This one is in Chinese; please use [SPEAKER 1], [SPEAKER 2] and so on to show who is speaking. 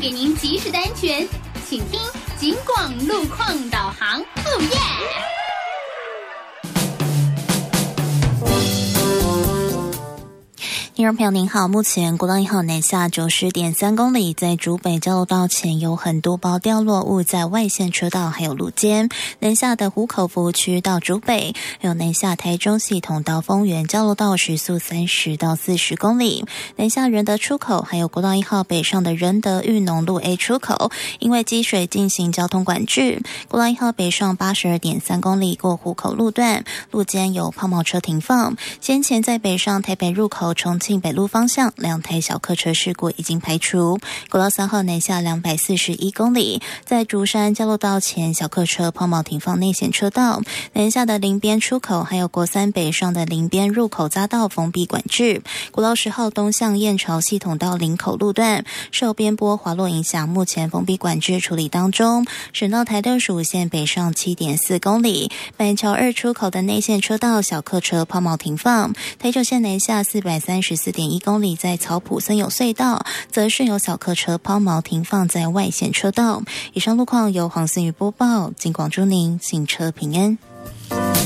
[SPEAKER 1] 给您及时的安全，请听警广路况导航。哦耶！
[SPEAKER 2] 听众朋友您好，目前国道1号南下90.3公里，在竹北交流道前有很多包掉落物在外线车道还有路肩，南下的湖口服务区到竹北，还有南下台中系统到丰原交流道时速30到40公里，南下仁德出口还有国道1号北上的仁德裕农路 A 出口，因为积水进行交通管制，国道1号北上82.3公里过湖口路段，路肩有抛锚车停放，先前在北上台北入口重庆北路方向2台小客车事故已经排除。国道3号南下241公里，在竹山交流道前小客车抛锚停放内线车道，南下的林边出口还有国3北上的林边入口匝道封闭管制。国道10号东向燕巢系统到林口路段受边坡滑落影响，目前封闭管制处理当中。省道台65线北上7.4公里，板桥2出口的内线车道小客车抛锚停放。台九线南下434.1公里，在草埔森友隧道则是有小客车抛锚停放在外线车道。以上路况由黄思雨播报，警广祝您行车平安。